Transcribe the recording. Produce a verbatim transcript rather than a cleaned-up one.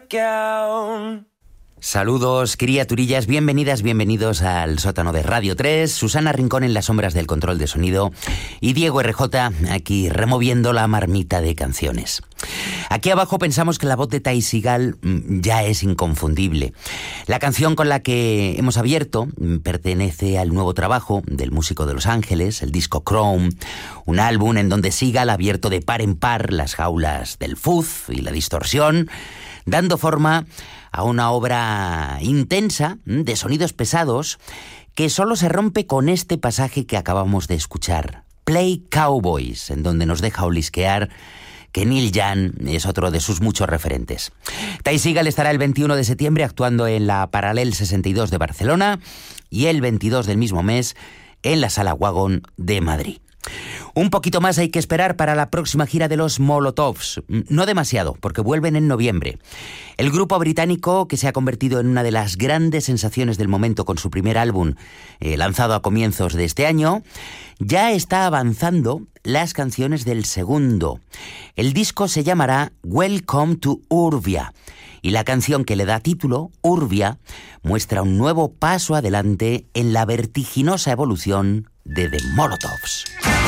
out. Saludos, criaturillas, bienvenidas, bienvenidos al sótano de Radio tres. Susana Rincón en las sombras del control de sonido y Diego R J aquí removiendo la marmita de canciones. Aquí abajo pensamos que la voz de Ty Segall ya es inconfundible. La canción con la que hemos abierto pertenece al nuevo trabajo del músico de Los Ángeles, el disco Chrome, un álbum en donde Segall ha abierto de par en par las jaulas del fuzz y la distorsión, dando forma a una obra intensa de sonidos pesados que solo se rompe con este pasaje que acabamos de escuchar, Play Cowboys, en donde nos deja olisquear que Neil Young es otro de sus muchos referentes. Ty Segall estará el veintiuno de septiembre actuando en la Paralel sesenta y dos de Barcelona y el veintidós del mismo mes en la Sala Wagon de Madrid. Un poquito más hay que esperar para la próxima gira de los Molotovs. No demasiado, porque vuelven en noviembre. El grupo británico, que se ha convertido en una de las grandes sensaciones del momento con su primer álbum, eh, lanzado a comienzos de este año, ya está avanzando las canciones del segundo. El disco se llamará Welcome to Urbia, y la canción que le da título, Urbia, muestra un nuevo paso adelante en la vertiginosa evolución de The Molotovs.